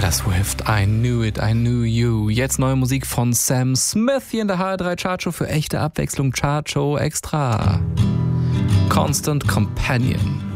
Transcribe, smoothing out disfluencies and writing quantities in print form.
Taylor Swift, I Knew It, I Knew You. Jetzt neue Musik von Sam Smith hier in der HR3 Chartshow für echte Abwechslung. Chartshow extra. Constant Companion.